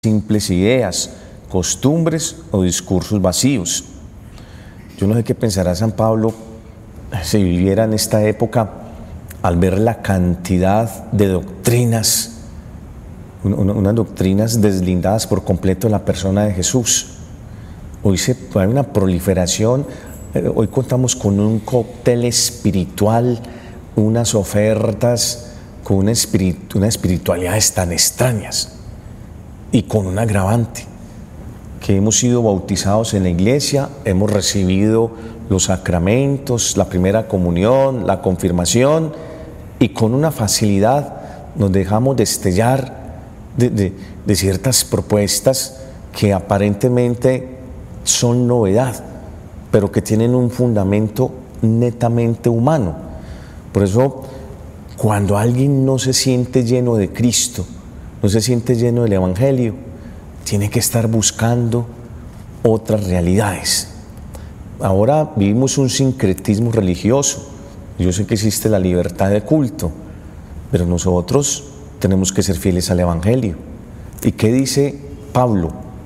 simples ideas, costumbres o discursos vacíos. Yo no sé qué pensará San Pablo si viviera en esta época al ver la cantidad de doctrinas, unas doctrinas deslindadas por completo de la persona de Jesús. Hoy hay una proliferación, hoy contamos con un cóctel espiritual, unas ofertas con una espiritualidades tan extrañas y con un agravante, que hemos sido bautizados en la iglesia, hemos recibido los sacramentos, la primera comunión, la confirmación, y con una facilidad nos dejamos destellar de ciertas propuestas que aparentemente son novedad, pero que tienen un fundamento netamente humano. Por eso, cuando alguien no se siente lleno de Cristo, no se siente lleno del Evangelio, tiene que estar buscando otras realidades. Ahora vivimos un sincretismo religioso. Yo sé que existe la libertad de culto, pero nosotros tenemos que ser fieles al Evangelio. ¿Y qué dice Pablo?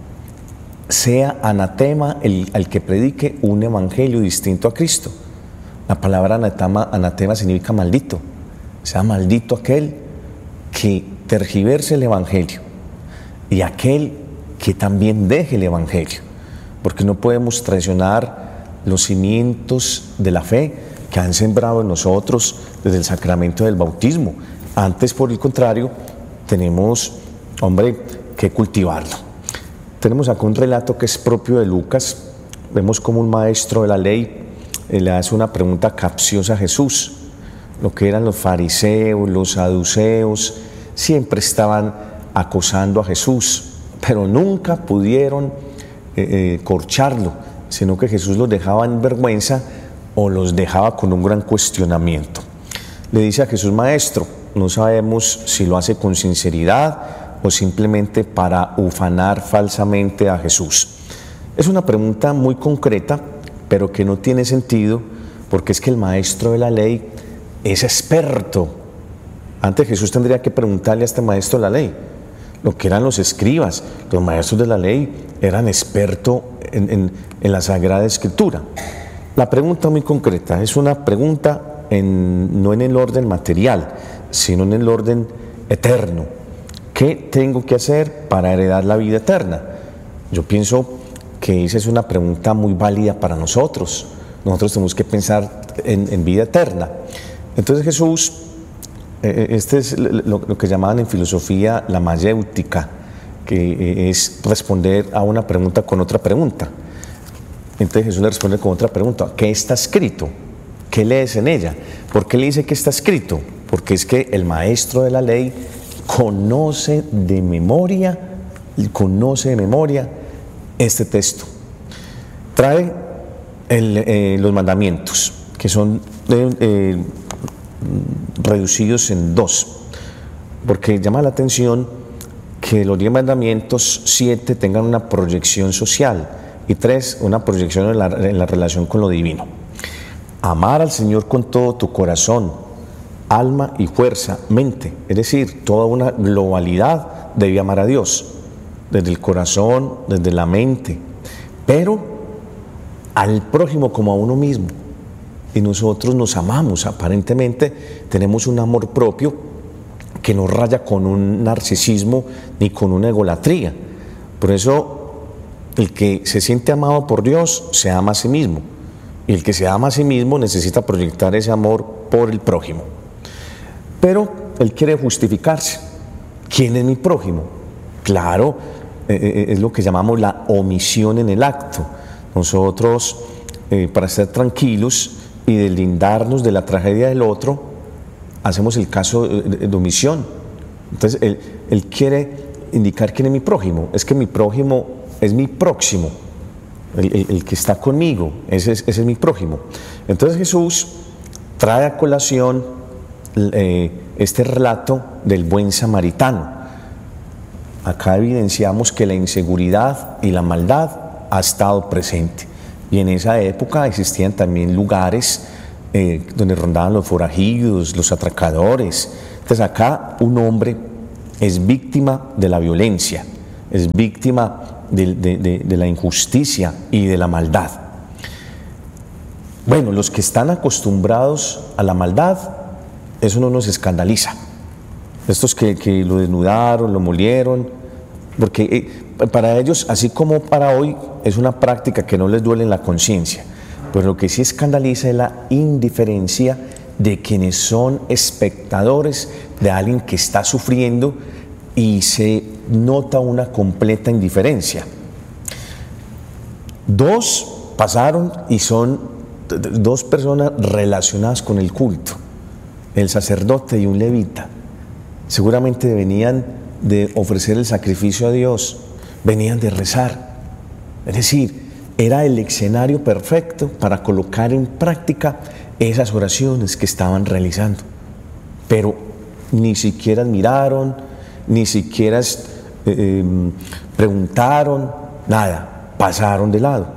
Sea anatema al que predique un evangelio distinto a Cristo. La palabra anatema significa maldito. Sea maldito aquel que tergiverse el evangelio y aquel que también deje el evangelio, porque no podemos traicionar los cimientos de la fe que han sembrado en nosotros desde el sacramento del bautismo. Antes, por el contrario, tenemos, que cultivarlo. Tenemos acá un relato que es propio de Lucas. Vemos como un maestro de la ley le hace una pregunta capciosa a Jesús. Lo que eran los fariseos, los saduceos, siempre estaban acosando a Jesús, pero nunca pudieron corcharlo, sino que Jesús los dejaba en vergüenza o los dejaba con un gran cuestionamiento. Le dice a Jesús: Maestro, no sabemos si lo hace con sinceridad o simplemente para ufanar falsamente a Jesús. Es una pregunta muy concreta, pero que no tiene sentido, porque es que el maestro de la ley es experto. Antes Jesús tendría que preguntarle a este maestro de la ley. Lo que eran los escribas, los maestros de la ley, eran expertos en la Sagrada Escritura. La pregunta muy concreta, es una pregunta no en el orden material, sino en el orden eterno. ¿Qué tengo que hacer para heredar la vida eterna? Yo pienso que esa es una pregunta muy válida para nosotros. Nosotros tenemos que pensar en vida eterna. Entonces Jesús, este es lo que llamaban en filosofía la mayéutica, que es responder a una pregunta con otra pregunta. Entonces Jesús le responde con otra pregunta: ¿qué está escrito? ¿Qué lees en ella? ¿Por qué le dice que está escrito? Porque es que el maestro de la ley conoce de memoria este texto. Trae los mandamientos, que son reducidos en 2, porque llama la atención que los 10 mandamientos, 7 tengan una proyección social y 3 una proyección en la relación con lo divino. Amar al Señor con todo tu corazón, alma y fuerza, mente, es decir, toda una globalidad debe amar a Dios, desde el corazón, desde la mente, pero al prójimo como a uno mismo. Y nosotros nos amamos, aparentemente tenemos un amor propio que no raya con un narcisismo ni con una egolatría. Por eso el que se siente amado por Dios se ama a sí mismo, y el que se ama a sí mismo necesita proyectar ese amor por el prójimo. Pero él quiere justificarse. ¿Quién es mi prójimo? Claro, es lo que llamamos la omisión en el acto. Nosotros, para estar tranquilos y deslindarnos de la tragedia del otro, hacemos el caso de omisión. Entonces, él quiere indicar quién es mi prójimo. Es que mi prójimo es mi próximo, el que está conmigo, ese es mi prójimo. Entonces Jesús trae a colación este relato del buen samaritano. Acá evidenciamos que la inseguridad y la maldad ha estado presente, y en esa época existían también lugares donde rondaban los forajidos, los atracadores. Entonces acá un hombre es víctima de la violencia, es víctima de la injusticia y de la maldad. Bueno, los que están acostumbrados a la maldad, eso no nos escandaliza. Estos que lo desnudaron, lo molieron, porque para ellos, así como para hoy, es una práctica que no les duele en la conciencia. Pero lo que sí escandaliza es la indiferencia de quienes son espectadores de alguien que está sufriendo y se nota una completa indiferencia. Dos pasaron y son dos personas relacionadas con el culto, el sacerdote y un levita. Seguramente venían de ofrecer el sacrificio a Dios, venían de rezar. Es decir, era el escenario perfecto para colocar en práctica esas oraciones que estaban realizando. Pero ni siquiera miraron, ni siquiera preguntaron, nada, pasaron de lado.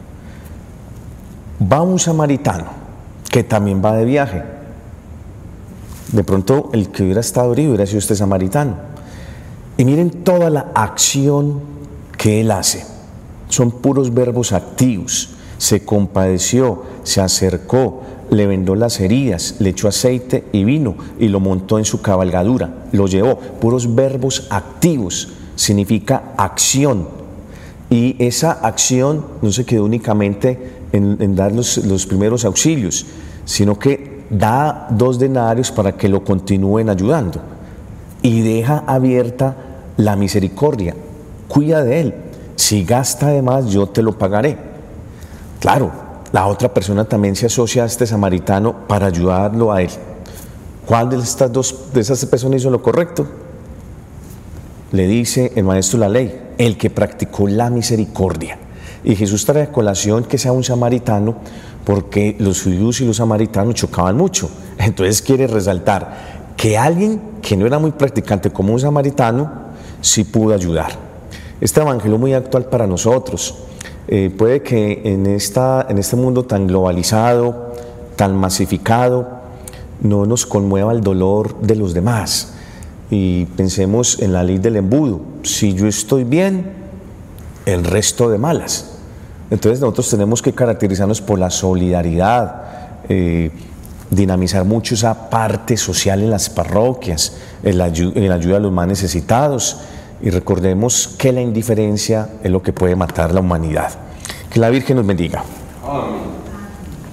Va un samaritano que también va de viaje. De pronto el que hubiera estado herido hubiera sido este samaritano. Y miren toda la acción que él hace. Son puros verbos activos. Se compadeció, se acercó, le vendó las heridas, le echó aceite y vino y lo montó en su cabalgadura, lo llevó. Puros verbos activos, significa acción. Y esa acción no se quedó únicamente en dar los primeros auxilios, sino que da 2 denarios para que lo continúen ayudando y deja abierta la misericordia. Cuida de él, si gasta de más yo te lo pagaré. Claro, la otra persona también se asocia a este samaritano para ayudarlo a él. ¿Cuál de esas personas hizo lo correcto? Le dice el maestro de la ley, el que practicó la misericordia. Y Jesús trae a colación que sea un samaritano, porque los judíos y los samaritanos chocaban mucho. Entonces quiere resaltar que alguien que no era muy practicante como un samaritano, sí pudo ayudar. Este evangelio es muy actual para nosotros. Puede que en este mundo tan globalizado, tan masificado, no nos conmueva el dolor de los demás. Y pensemos en la ley del embudo. Si yo estoy bien, el resto de malas. Entonces nosotros tenemos que caracterizarnos por la solidaridad, dinamizar mucho esa parte social en las parroquias, en la ayuda a los más necesitados, y recordemos que la indiferencia es lo que puede matar la humanidad. Que la Virgen nos bendiga. Amén.